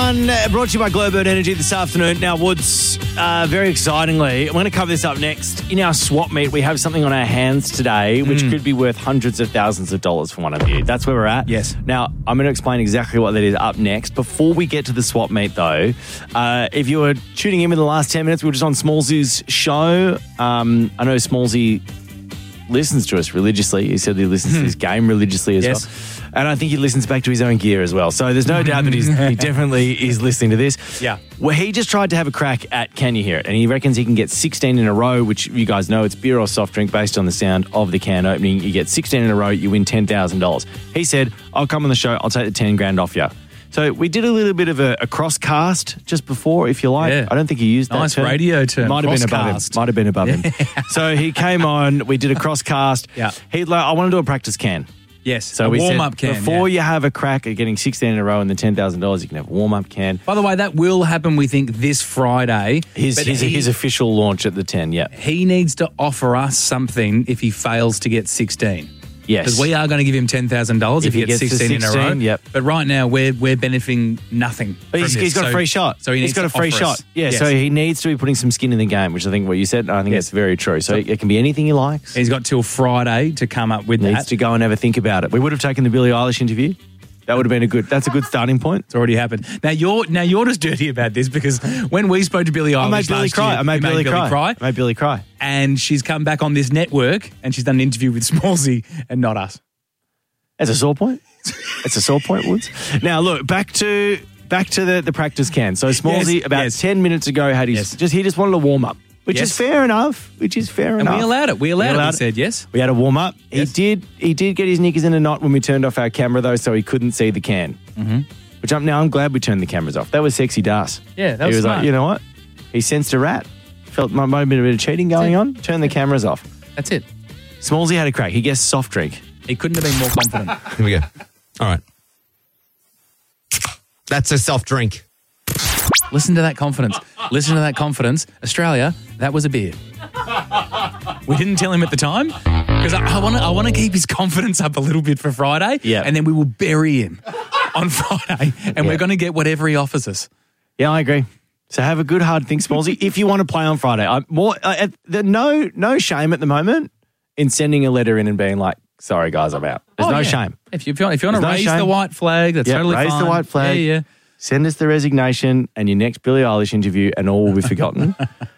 1, brought to you by Glowbird Energy this afternoon. Now, Woods, very excitingly, I'm going to cover this up next. In our swap meet, we have something on our hands today which could be worth hundreds of thousands of dollars for one of you. That's where we're at. Yes. Now, I'm going to explain exactly what that is up next. Before we get to the swap meet, though, if you were tuning in the last 10 minutes, we were just on Smallsy's show. I know Smallsy listens to us religiously. He said he listens to this game religiously as well. And I think he listens back to his own gear as well. So there's no doubt that he definitely is listening to this. Yeah. Well, he just tried to have a crack at Can You Hear It? And he reckons he can get 16 in a row, which you guys know it's beer or soft drink based on the sound of the can opening. You get 16 in a row, you win $10,000. He said, I'll come on the show, I'll take the 10 grand off you. So we did a little bit of a crosscast just before, if you like. Yeah. I don't think he used that Nice term. radio term. Might have been above him. Crosscast. Might have been above him. So he came on, we did a crosscast. Yeah. He'd like, I want to do a practice can. Yes. So a we said, warm-up can. before you have a crack at getting 16 in a row and the $10,000, you can have a warm-up can. By the way, that will happen, we think, this Friday. His official launch at the 10, yeah. He needs to offer us something if he fails to get 16. Yes. Because we are going to give him $10,000 if he gets 16 in a row. Yep. But right now, we're benefiting nothing. But he's got a free shot. So he's got a free shot. Yeah, Yes. so he needs to be putting some skin in the game, which I think what you said, I think that's very true. So it can be anything he likes. He's got till Friday to come up with Needs that. to go and have a think about it. We would have taken the Billie Eilish interview. That would have been that's a good starting point. It's already happened. Now you're just dirty about this because when we spoke to Billie Eilish I made Billie last cry. year, I made you Billie cry. I made Billie cry. And she's come back on this network and she's done an interview with Smallsy and not us. That's a sore point. It's a sore point, Woods. Now look, back to the practice can. So Smallsy about 10 minutes ago had his he just wanted a warm up, which is fair enough. And we allowed it. We said yes. We had a warm up. Yes. He did get his knickers in a knot when we turned off our camera though, so he couldn't see the can. Mm-hmm. Which I'm glad we turned the cameras off. That was sexy Das. Yeah, that was was like, smart. you know what? He sensed a rat. Felt might have been a bit of cheating going on. Turned the cameras off. That's it. Smallsy had a crack. He guessed soft drink. He couldn't have been more confident. Here we go. All right. That's a soft drink. Listen to that confidence. Listen to that confidence. Australia, that was a beer. We didn't tell him at the time because I want to keep his confidence up a little bit for Friday. Yeah. And then we will bury him on Friday and we're going to get whatever he offers us. Yeah, I agree. So have a good hard think, Smallsy, if you want to play on Friday. No shame at the moment in sending a letter in and being like, sorry guys, I'm out. There's no shame. If you want to raise the white flag, that's totally fine. Raise the white flag. Yeah. Send us the resignation and your next Billie Eilish interview and all will be forgotten.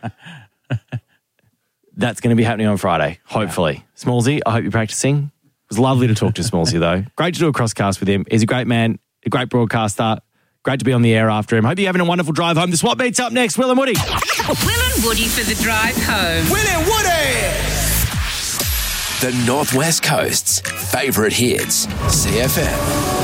That's going to be happening on Friday, hopefully. Smallsy, I hope you're practicing. It was lovely to talk to Smallsy, though. Great to do a crosscast with him. He's a great man, a great broadcaster. Great to be on the air after him. Hope you're having a wonderful drive home. The swap meet's up next. Will and Woody. Will and Woody for the drive home. Will and Woody! The Northwest Coast's favourite hits, CFM.